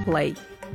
play.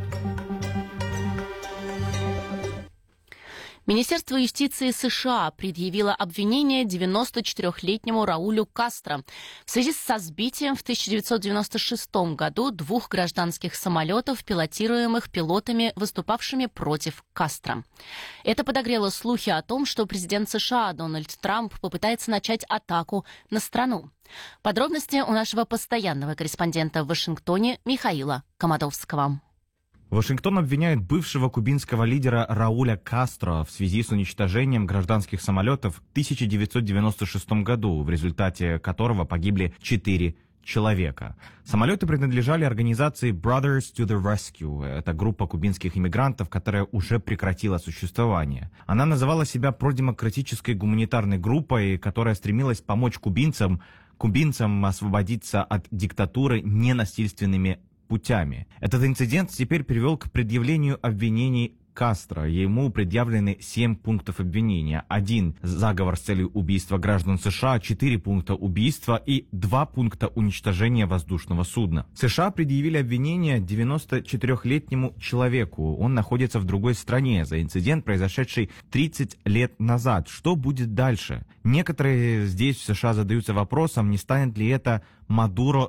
Министерство юстиции США предъявило обвинение 94-летнему Раулю Кастро в связи со сбитием в 1996 году 2 гражданских самолетов, пилотируемых пилотами, выступавшими против Кастро. Это подогрело слухи о том, что президент США Дональд Трамп попытается начать атаку на страну. Подробности у нашего постоянного корреспондента в Вашингтоне Михаила Комадовского. Вашингтон обвиняет бывшего кубинского лидера Рауля Кастро в связи с уничтожением гражданских самолетов в 1996 году, в результате которого погибли 4 человека. Самолеты принадлежали организации Brothers to the Rescue. Это группа кубинских иммигрантов, которая уже прекратила существование. Она называла себя продемократической гуманитарной группой, которая стремилась помочь кубинцам освободиться от диктатуры ненасильственными путями. Этот инцидент теперь привел к предъявлению обвинений Кастро. Ему предъявлены 7 пунктов обвинения. 1 – заговор с целью убийства граждан США, 4 пункта убийства и 2 пункта уничтожения воздушного судна. США предъявили обвинение 94-летнему человеку. Он находится в другой стране за инцидент, произошедший 30 лет назад. Что будет дальше? Некоторые здесь в США задаются вопросом, не станет ли это Мадуро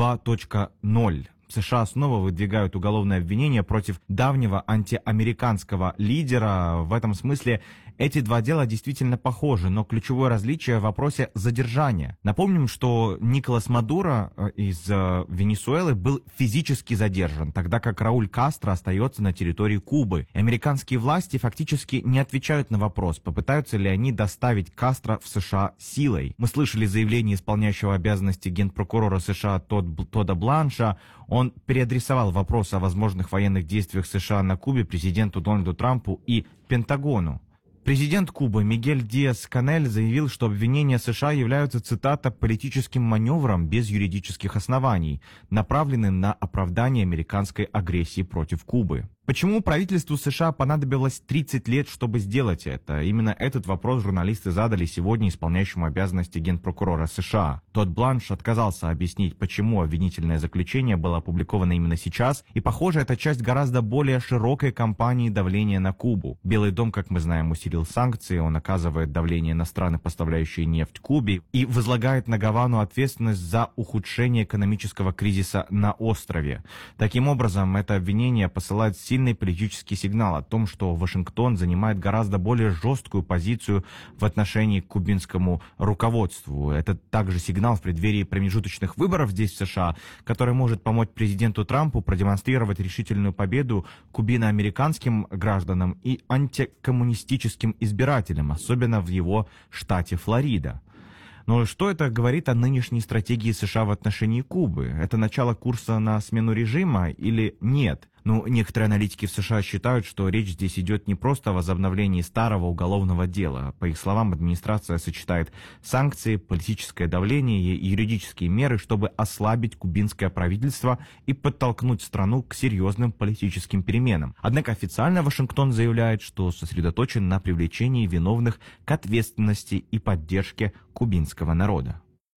2.0. США снова выдвигают уголовное обвинение против давнего антиамериканского лидера. В этом смысле эти два дела действительно похожи, но ключевое различие в вопросе задержания. Напомним, что Николас Мадуро из Венесуэлы был физически задержан, тогда как Рауль Кастро остается на территории Кубы. Американские власти фактически не отвечают на вопрос, попытаются ли они доставить Кастро в США силой. Мы слышали заявление исполняющего обязанности генпрокурора США Тодда Бланша. Он переадресовал вопрос о возможных военных действиях США на Кубе президенту Дональду Трампу и Пентагону. Президент Кубы Мигель Диас-Канель заявил, что обвинения США являются, цитата, «политическим маневром без юридических оснований, направленным на оправдание американской агрессии против Кубы». Почему правительству США понадобилось 30 лет, чтобы сделать это? Именно этот вопрос журналисты задали сегодня исполняющему обязанности генпрокурора США. Тодд Бланш отказался объяснить, почему обвинительное заключение было опубликовано именно сейчас, и, похоже, это часть гораздо более широкой кампании давления на Кубу. Белый дом, как мы знаем, усилил санкции, он оказывает давление на страны, поставляющие нефть Кубе, и возлагает на Гавану ответственность за ухудшение экономического кризиса на острове. Таким образом, это обвинение посылает сильный политический сигнал о том, что Вашингтон занимает гораздо более жесткую позицию в отношении к кубинскому руководству. Это также сигнал в преддверии промежуточных выборов здесь, в США, который может помочь президенту Трампу продемонстрировать решительную победу кубино-американским гражданам и антикоммунистическим избирателям, особенно в его штате Флорида. Но что это говорит о нынешней стратегии США в отношении Кубы? Это начало курса на смену режима или нет? Некоторые аналитики в США считают, что речь здесь идет не просто о возобновлении старого уголовного дела. По их словам, администрация сочетает санкции, политическое давление и юридические меры, чтобы ослабить кубинское правительство и подтолкнуть страну к серьезным политическим переменам. Однако официально Вашингтон заявляет, что сосредоточен на привлечении виновных к ответственности и поддержке кубинского народа.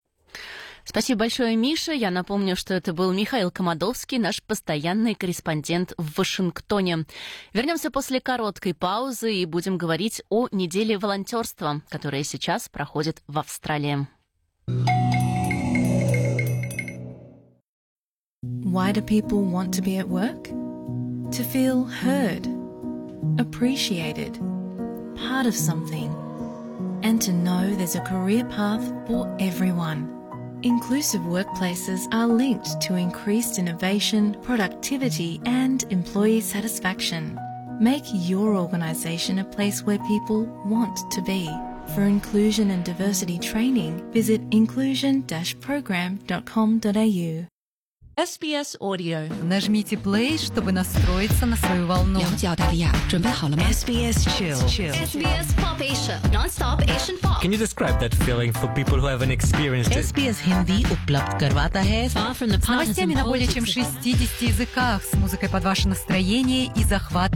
Спасибо большое, Миша. Я напомню, что это был Михаил Комадовский, наш постоянный корреспондент в Вашингтоне. Вернемся после короткой паузы и будем говорить о неделе волонтерства, которая сейчас проходит в Австралии. Why do people want to be at work? To feel heard, appreciated, part of something, and to know there's a career path for everyone. Inclusive workplaces are linked to increased innovation, productivity, and employee satisfaction. Make your organisation a place where people want to be. For inclusion and diversity training, visit inclusion-program.com.au. SBS Audio. Нажмите play, чтобы настроиться на свою волну. SBS Chill. SBS Pop Asia. Non-stop Asian pop. Can you describe that feeling for people who haven't experienced it? SBS Hindi उपलब्ध करवाता है Far from the с новостями на более чем 60 языках, с музыкой под ваше настроение и захват